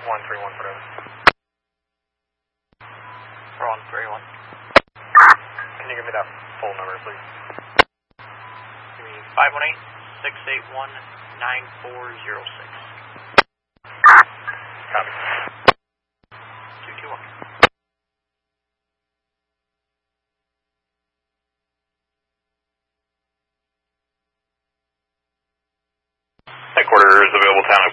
1310. Ron 31. Can you give me that full number, please? Give me 518-681-9406. Copy. 221. Headquarters available town of